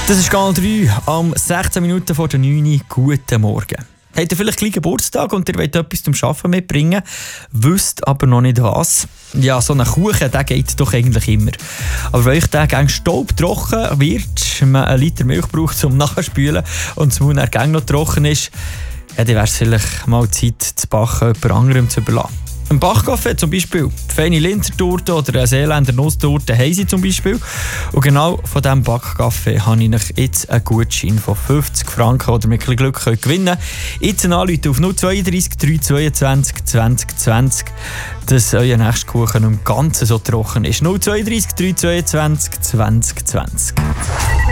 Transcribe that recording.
Das ist Kanal 3 am 16 Minuten vor der 9 Uhr. Guten Morgen. Habt ihr vielleicht gleich Geburtstag und ihr wollt etwas zum Arbeiten mitbringen, wisst aber noch nicht was? Ja, so ein Kuchen, der geht doch eigentlich immer. Aber wenn euch der gegen staubtrocken wird, man einen Liter Milch braucht zum Nachspülen und das Mund dann noch trocken ist, ja, dann wäre es vielleicht mal Zeit, das Backen jemand anderem zu überlassen. Ein Bachkaffee zum Beispiel, eine feine Linzertorte oder eine Seeländer Nusstorte haben sie zum Beispiel. Und genau von diesem Backkaffee habe ich euch jetzt einen Gutschein von 50 Franken, oder mit ein bisschen Glück könnt gewinnen. Jetzt anrufen auf 032 322 2020, dass euer nächster Kuchen im Ganzen so trocken ist. 032 322 2020.